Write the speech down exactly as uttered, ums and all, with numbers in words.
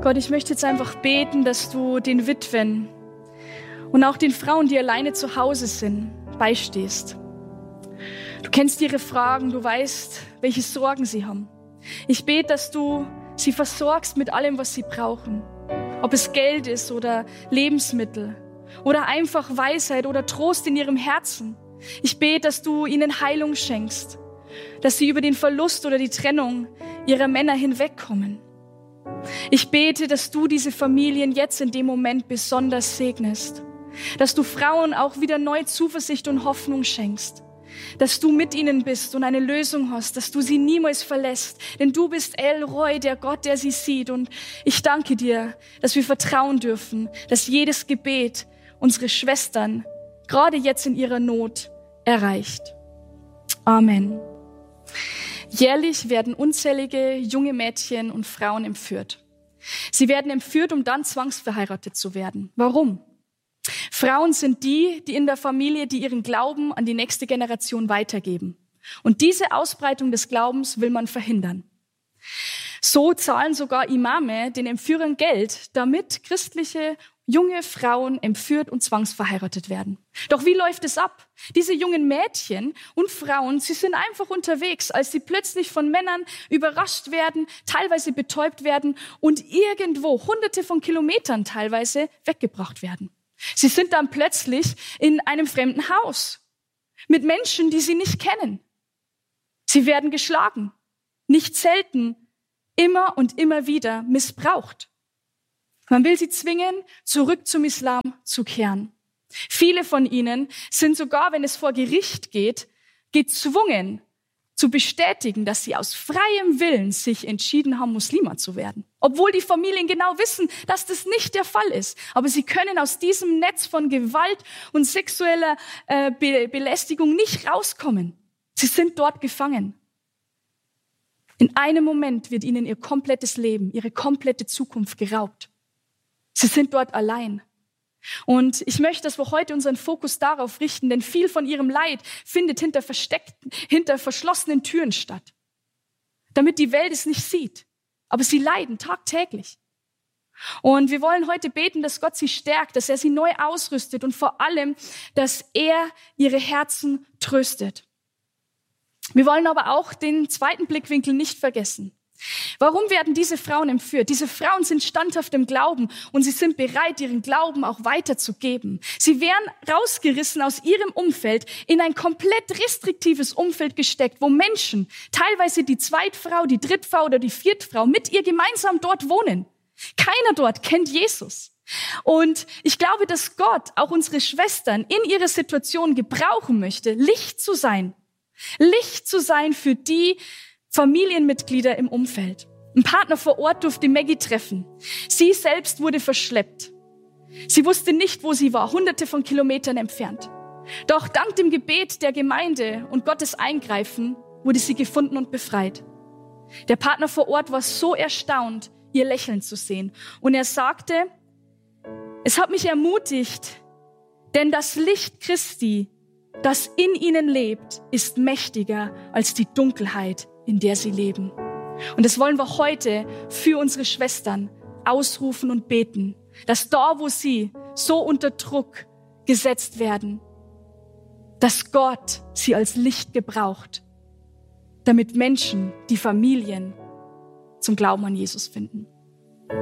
Gott, ich möchte jetzt einfach beten, dass du den Witwen und auch den Frauen, die alleine zu Hause sind, beistehst. Du kennst ihre Fragen, du weißt, welche Sorgen sie haben. Ich bete, dass du sie versorgst mit allem, was sie brauchen. Ob es Geld ist oder Lebensmittel oder einfach Weisheit oder Trost in ihrem Herzen. Ich bete, dass du ihnen Heilung schenkst, dass sie über den Verlust oder die Trennung ihrer Männer hinwegkommen. Ich bete, dass du diese Familien jetzt in dem Moment besonders segnest, dass du Frauen auch wieder neue Zuversicht und Hoffnung schenkst, dass du mit ihnen bist und eine Lösung hast, dass du sie niemals verlässt, denn du bist El Roi, der Gott, der sie sieht. Und ich danke dir, dass wir vertrauen dürfen, dass jedes Gebet unsere Schwestern gerade jetzt in ihrer Not erreicht. Amen. Jährlich werden unzählige junge Mädchen und Frauen entführt. Sie werden entführt, um dann zwangsverheiratet zu werden. Warum? Frauen sind die, die in der Familie, die ihren Glauben an die nächste Generation weitergeben. Und diese Ausbreitung des Glaubens will man verhindern. So zahlen sogar Imame den Entführern Geld, damit christliche junge Frauen entführt und zwangsverheiratet werden. Doch wie läuft es ab? Diese jungen Mädchen und Frauen, sie sind einfach unterwegs, als sie plötzlich von Männern überrascht werden, teilweise betäubt werden und irgendwo, hunderte von Kilometern teilweise, weggebracht werden. Sie sind dann plötzlich in einem fremden Haus mit Menschen, die sie nicht kennen. Sie werden geschlagen, nicht selten, immer und immer wieder missbraucht. Man will sie zwingen, zurück zum Islam zu kehren. Viele von ihnen sind sogar, wenn es vor Gericht geht, gezwungen zu bestätigen, dass sie aus freiem Willen sich entschieden haben, Muslima zu werden. Obwohl die Familien genau wissen, dass das nicht der Fall ist. Aber sie können aus diesem Netz von Gewalt und sexueller äh, Be- Belästigung nicht rauskommen. Sie sind dort gefangen. In einem Moment wird ihnen ihr komplettes Leben, ihre komplette Zukunft geraubt. Sie sind dort allein. Und ich möchte, dass wir heute unseren Fokus darauf richten, denn viel von ihrem Leid findet hinter versteckten, hinter verschlossenen Türen statt, damit die Welt es nicht sieht. Aber sie leiden tagtäglich. Und wir wollen heute beten, dass Gott sie stärkt, dass er sie neu ausrüstet und vor allem, dass er ihre Herzen tröstet. Wir wollen aber auch den zweiten Blickwinkel nicht vergessen. Warum werden diese Frauen entführt? Diese Frauen sind standhaft im Glauben und sie sind bereit, ihren Glauben auch weiterzugeben. Sie werden rausgerissen aus ihrem Umfeld, in ein komplett restriktives Umfeld gesteckt, wo Menschen, teilweise die Zweitfrau, die Drittfrau oder die Viertfrau, mit ihr gemeinsam dort wohnen. Keiner dort kennt Jesus. Und ich glaube, dass Gott auch unsere Schwestern in ihrer Situation gebrauchen möchte, Licht zu sein. Licht zu sein für die Familienmitglieder im Umfeld. Ein Partner vor Ort durfte Maggie treffen. Sie selbst wurde verschleppt. Sie wusste nicht, wo sie war, hunderte von Kilometern entfernt. Doch dank dem Gebet der Gemeinde und Gottes Eingreifen wurde sie gefunden und befreit. Der Partner vor Ort war so erstaunt, ihr Lächeln zu sehen. Und er sagte, es hat mich ermutigt, denn das Licht Christi, das in ihnen lebt, ist mächtiger als die Dunkelheit, in der sie leben. Und das wollen wir heute für unsere Schwestern ausrufen und beten, dass da, wo sie so unter Druck gesetzt werden, dass Gott sie als Licht gebraucht, damit Menschen, die Familien zum Glauben an Jesus finden.